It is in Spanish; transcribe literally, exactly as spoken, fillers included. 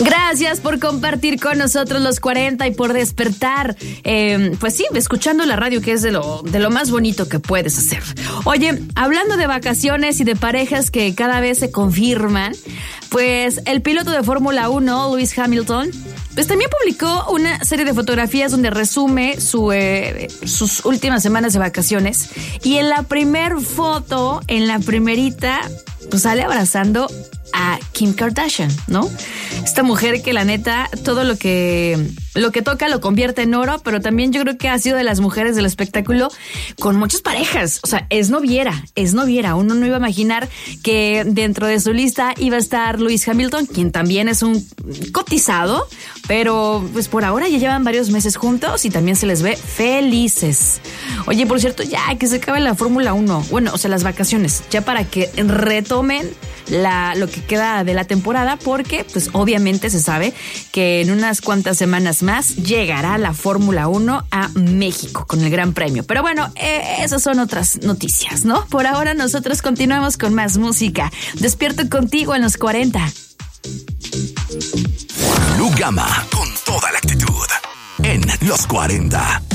Gracias por compartir con nosotros los cuarenta y por despertar, eh, pues sí, escuchando la radio, que es de lo, de lo más bonito que puedes hacer. Oye, hablando de vacaciones y de parejas que cada vez se confirman, pues el piloto de Fórmula uno, Lewis Hamilton, pues también publicó una serie de fotografías donde resume su, eh, sus últimas semanas de vacaciones. Y en la primer foto, en la primerita, pues sale abrazando a Kim Kardashian, ¿no? Esta mujer que la neta, todo lo que lo que toca lo convierte en oro, pero también yo creo que ha sido de las mujeres del espectáculo con muchas parejas. O sea, es noviera, es noviera. Uno no iba a imaginar que dentro de su lista iba a estar Lewis Hamilton, quien también es un cotizado, pero pues por ahora ya llevan varios meses juntos y también se les ve felices. Oye, por cierto, ya que se acabe la Fórmula uno, bueno, o sea, las vacaciones, ya para que retomen la, lo que queda de la temporada, porque pues obviamente se sabe que en unas cuantas semanas más llegará la Fórmula uno a México con el Gran Premio. Pero bueno, eh, esas son otras noticias, ¿no? Por ahora nosotros continuamos con más música. Despierto contigo en los cuarenta. Blue Gama, con toda la actitud en los cuarenta.